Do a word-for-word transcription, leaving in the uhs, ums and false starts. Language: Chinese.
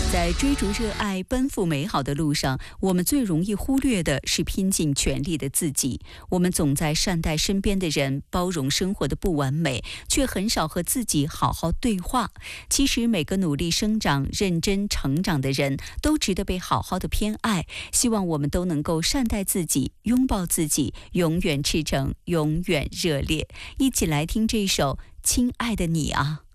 在追逐热爱、奔赴美好的路上，我们最容易忽略的是拼尽全力的自己。我们总在善待身边的人，包容生活的不完美，却很少和自己好好对话。其实，每个努力生长、认真成长的人都值得被好好的偏爱。希望我们都能够善待自己，拥抱自己，永远赤诚，永远热烈。一起来听这首《亲爱的你啊》。